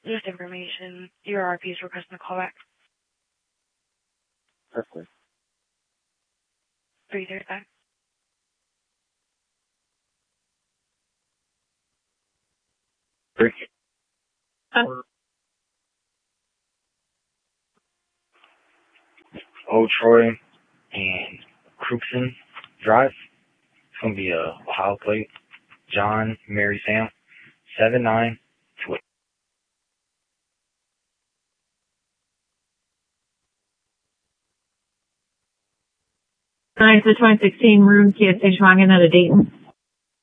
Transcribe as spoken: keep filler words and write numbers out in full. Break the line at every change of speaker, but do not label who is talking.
This information, your R P is requesting a callback.
Perfect.
three thirty-five.
Three.
Uh,
Old Troy and Cruxon Drive. It's going to be a Ohio plate. John, Mary, Sam. seven nine two eight.
Nine to twenty sixteen Maroon Kia Station Wagon out of Dayton.